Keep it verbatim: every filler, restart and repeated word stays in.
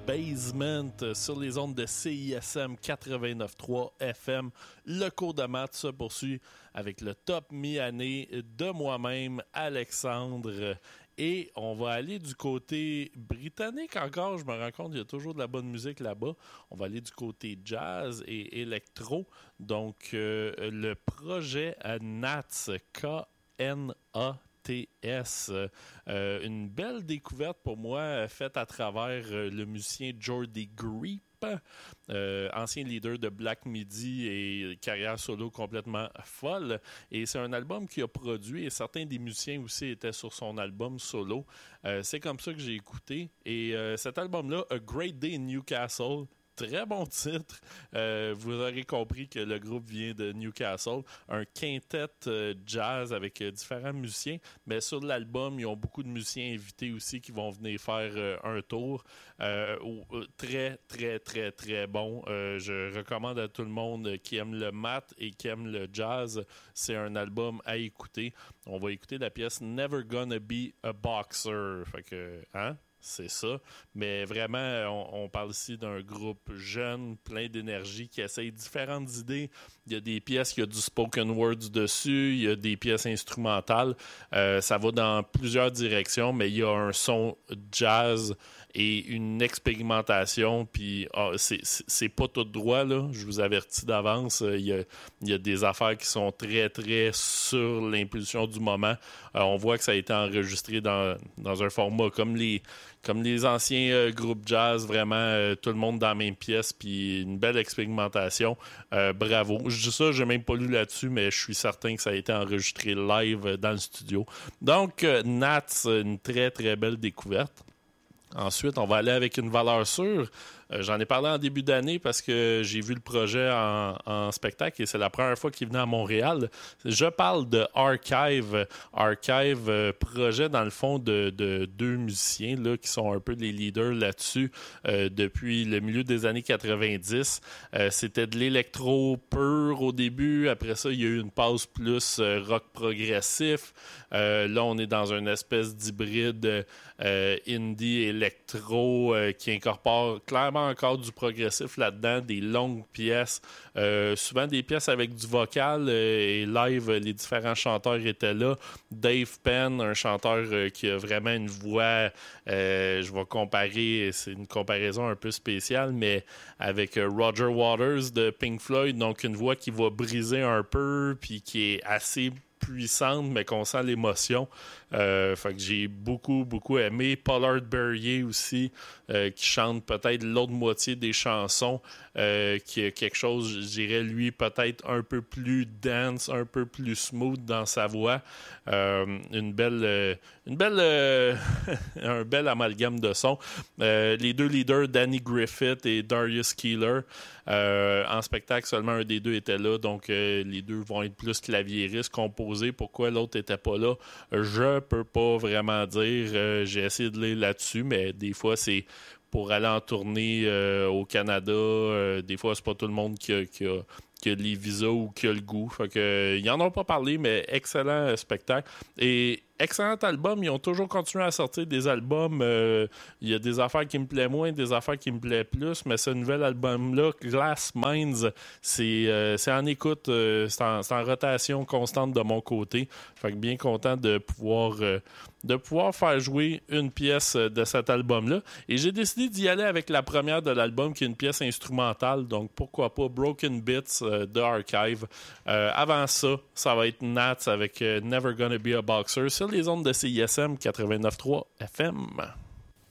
Basement sur les ondes de C I S M quatre-vingt-neuf trois F M. Le cours de maths se poursuit avec le top mi-année de moi-même, Alexandre. Et on va aller du côté britannique encore. Je me rends compte qu'il y a toujours de la bonne musique là-bas. On va aller du côté jazz et électro. Donc, euh, le projet Nats, K N A T S. Euh, une belle découverte pour moi faite à travers euh, le musicien Jordy Greep, euh, ancien leader de Black Midi et carrière solo complètement folle. Et c'est un album qu'il a produit et certains des musiciens aussi étaient sur son album solo. Euh, c'est comme ça que j'ai écouté. Et euh, cet album-là, A Great Day in Newcastle, très bon titre. Euh, vous aurez compris que le groupe vient de Newcastle. Un quintet euh, jazz avec euh, différents musiciens. Mais sur l'album, ils ont beaucoup de musiciens invités aussi qui vont venir faire euh, un tour. Euh, euh, très, très, très, très bon. Euh, je recommande à tout le monde qui aime le math et qui aime le jazz. C'est un album à écouter. On va écouter la pièce Never Gonna Be a Boxer. Fait que, hein? C'est ça. Mais vraiment, on, on parle ici d'un groupe jeune, plein d'énergie, qui essaye différentes idées. Il y a des pièces, il y a du spoken words dessus, il y a des pièces instrumentales. Euh, ça va dans plusieurs directions, mais il y a un son jazz et une expérimentation. Puis oh, c'est, c'est, c'est pas tout droit, là. Je vous avertis d'avance. Il y a, il y a des affaires qui sont très, très sur l'impulsion du moment. Euh, on voit que ça a été enregistré dans, dans un format comme les... Comme les anciens euh, groupes jazz, vraiment euh, tout le monde dans la même pièce, puis une belle expérimentation. Euh, bravo. Je dis ça, j'ai même pas lu là-dessus, mais je suis certain que ça a été enregistré live euh, dans le studio. Donc, euh, Nats, une très très belle découverte. Ensuite, on va aller avec une valeur sûre. Euh, j'en ai parlé en début d'année parce que j'ai vu le projet en, en spectacle et c'est la première fois qu'il venait à Montréal. Je parle de Archive. Archive, euh, projet dans le fond de, de deux musiciens là, qui sont un peu les leaders là-dessus euh, depuis le milieu des années quatre-vingt-dix. Euh, c'était de l'électro pur au début. Après ça, il y a eu une pause plus euh, rock progressif. Euh, là, on est dans une espèce d'hybride euh, indie électro euh, qui incorpore clairement encore du progressif là-dedans, des longues pièces, euh, souvent des pièces avec du vocal euh, et live, les différents chanteurs étaient là. Dave Penn, un chanteur euh, qui a vraiment une voix, euh, je vais comparer, c'est une comparaison un peu spéciale, mais avec euh, Roger Waters de Pink Floyd, donc une voix qui va briser un peu, puis qui est assez puissante, mais qu'on sent l'émotion. Euh, fait que j'ai beaucoup, beaucoup aimé. Pollard Berrier aussi, euh, qui chante peut-être l'autre moitié des chansons, euh, qui a quelque chose, je dirais, lui, peut-être un peu plus dance, un peu plus smooth dans sa voix. Euh, une belle... Euh, une belle euh, un bel amalgame de sons. Euh, les deux leaders, Danny Griffith et Darius Keeler, euh, en spectacle, seulement un des deux était là, donc euh, les deux vont être plus claviéristes, composés. Pourquoi l'autre n'était pas là? Je peux pas vraiment dire. Euh, j'ai essayé de lire là-dessus, mais des fois, c'est pour aller en tournée euh, au Canada. Euh, des fois, c'est pas tout le monde qui a, qui a, qui a les visas ou qui a le goût. Fait que, euh, ils en ont pas parlé, mais excellent euh, spectacle. Et excellent album. Ils ont toujours continué à sortir des albums. Euh, il y a des affaires qui me plaisent moins, des affaires qui me plaisent plus, mais ce nouvel album-là, Glass Minds, c'est, euh, c'est en écoute, euh, c'est, en, c'est en rotation constante de mon côté. Fait que bien content de pouvoir, euh, de pouvoir faire jouer une pièce de cet album-là. Et j'ai décidé d'y aller avec la première de l'album, qui est une pièce instrumentale. Donc pourquoi pas Broken Bits euh, de Archive. Euh, avant ça, ça va être Nats avec euh, Never Gonna Be a Boxer sur les ondes de C I S M quatre-vingt-neuf trois F M.